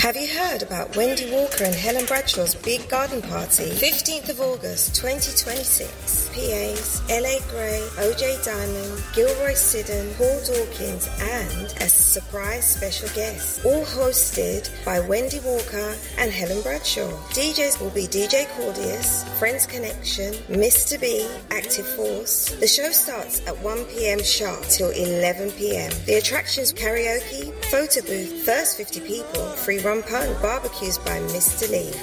Have you heard about Wendy Walker and Helen Bradshaw's big garden party? 15th of August 2026. PAs, LA Gray, OJ Diamond, Gilroy Siddon, Paul Dawkins, and a surprise special guest. All hosted by Wendy Walker and Helen Bradshaw. DJs will be DJ Cordius, Friends Connection, Mr. B, Active Force. The show starts at 1 p.m. sharp till 11 p.m. The attractions: karaoke, photo booth, first 50 people, free rum pun, barbecues by Mr. Lee.